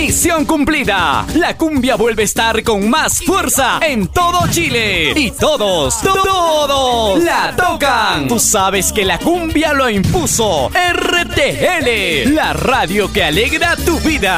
Misión cumplida. La cumbia vuelve a estar con más fuerza en todo Chile. Y todos la tocan. Tú sabes que la cumbia lo impuso RTL, la radio que alegra tu vida.